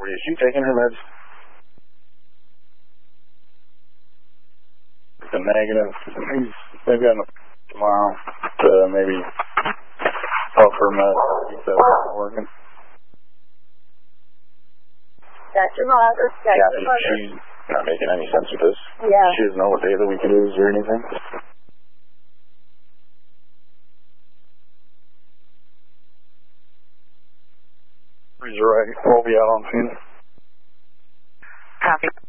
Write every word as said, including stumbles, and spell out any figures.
Is she taking her meds? It's a negative. Maybe on the tomorrow to maybe help her meds. That's not working. Doctor Margaret, Doctor Yeah, Margaret. she's not making any sense with this. Yeah. She doesn't know what day of the week it is or anything. He's right. We'll be out on scene. Copy.